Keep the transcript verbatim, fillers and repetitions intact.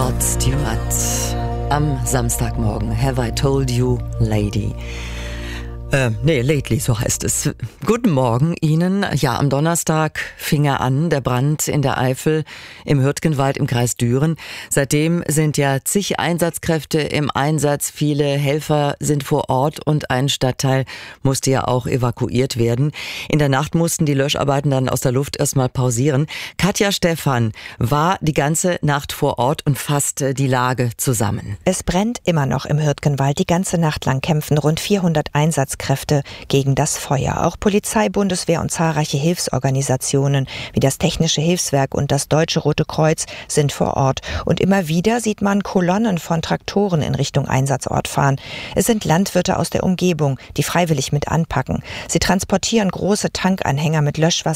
Rod Stewart am Samstagmorgen. Have I told you, lady? Äh, nee, lately, so heißt es. Guten Morgen Ihnen. Ja, am Donnerstag fing er an, der Brand in der Eifel im Hürtgenwald im Kreis Düren. Seitdem sind ja zig Einsatzkräfte im Einsatz. Viele Helfer sind vor Ort und ein Stadtteil musste ja auch evakuiert werden. In der Nacht mussten die Löscharbeiten dann aus der Luft erstmal pausieren. Katja Stephan war die ganze Nacht vor Ort und fasste die Lage zusammen. Es brennt immer noch im Hürtgenwald. Die ganze Nacht lang kämpfen rund vierhundert Einsatzkräfte gegen das Feuer. Auch Polizei, Bundeswehr und zahlreiche Hilfsorganisationen wie das Technische Hilfswerk und das Deutsche Rote Kreuz sind vor Ort. Und immer wieder sieht man Kolonnen von Traktoren in Richtung Einsatzort fahren. Es sind Landwirte aus der Umgebung, die freiwillig mit anpacken. Sie transportieren große Tankanhänger mit Löschwasser